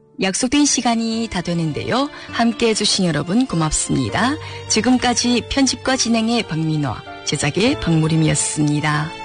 약속된 시간이 다 되는데요. 함께해 주신 여러분 고맙습니다. 지금까지 편집과 진행의 박민화, 제작의 박무림이었습니다.